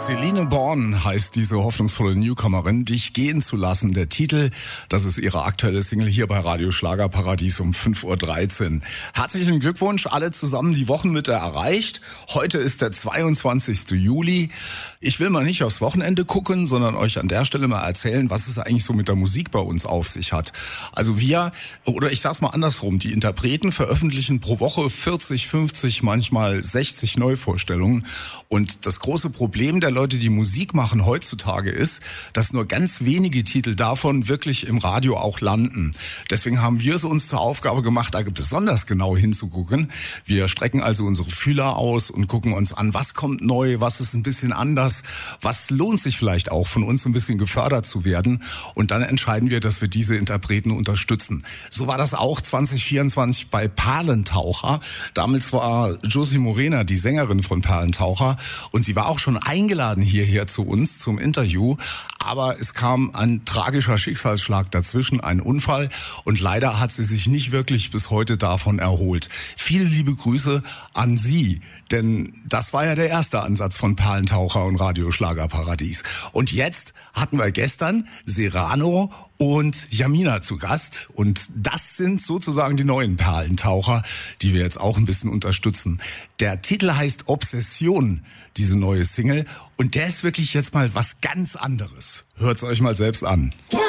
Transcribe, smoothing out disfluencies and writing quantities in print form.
Celine Born heißt diese hoffnungsvolle Newcomerin, dich gehen zu lassen. Der Titel, das ist ihre aktuelle Single hier bei Radio Schlagerparadies um 5:13 Uhr. Herzlichen Glückwunsch, alle zusammen die Wochenmitte erreicht. Heute ist der 22. Juli. Ich will mal nicht aufs Wochenende gucken, sondern euch an der Stelle mal erzählen, was es eigentlich so mit der Musik bei uns auf sich hat. Also ich sag's mal andersrum, die Interpreten veröffentlichen pro Woche 40, 50, manchmal 60 Neuvorstellungen. Und das große Problem der Leute, die Musik machen heutzutage ist, dass nur ganz wenige Titel davon wirklich im Radio auch landen. Deswegen haben wir es uns zur Aufgabe gemacht, da besonders genau hinzugucken. Wir strecken also unsere Fühler aus und gucken uns an, was kommt neu, was ist ein bisschen anders, was lohnt sich vielleicht auch von uns ein bisschen gefördert zu werden. Und dann entscheiden wir, dass wir diese Interpreten unterstützen. So war das auch 2024 bei Perlentaucher. Damals war Josie Morena die Sängerin von Perlentaucher und sie war auch schon eingeladen hierher zu uns zum Interview, aber es kam ein tragischer Schicksalsschlag dazwischen, ein Unfall, und leider hat sie sich nicht wirklich bis heute davon erholt. Viele liebe Grüße an sie, denn das war ja der erste Ansatz von Perlentaucher und Radio Schlagerparadies. Und jetzt hatten wir gestern Serrano und Jamina zu Gast, und das sind sozusagen die neuen Perlentaucher, die wir jetzt auch ein bisschen unterstützen. Der Titel heißt Obsession, diese neue Single, und der ist wirklich jetzt mal was ganz anderes. Hört's euch mal selbst an. Ja.